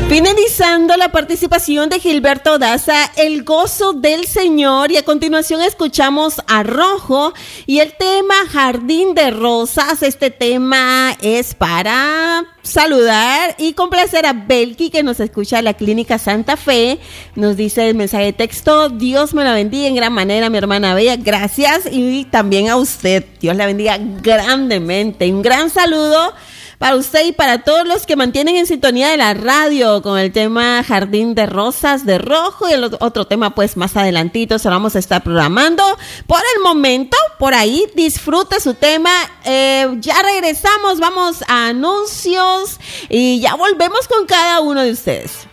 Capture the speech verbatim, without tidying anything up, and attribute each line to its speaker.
Speaker 1: Finalizando la participación de Gilberto Daza, El gozo del Señor, y a continuación escuchamos a Rojo y el tema Jardín de Rosas. Este tema es para saludar y complacer a Belki, que nos escucha en la Clínica Santa Fe. Nos dice el mensaje de texto: Dios me la bendiga en gran manera, mi hermana bella. Gracias, y también a usted. Dios la bendiga grandemente. Un gran saludo para usted y para todos los que mantienen en sintonía de la radio con el tema Jardín de Rosas de Rojo, y el otro tema pues más adelantito se lo vamos a estar programando. Por el momento, por ahí, disfrute su tema. Eh, ya regresamos, vamos a anuncios y ya volvemos con cada uno de ustedes.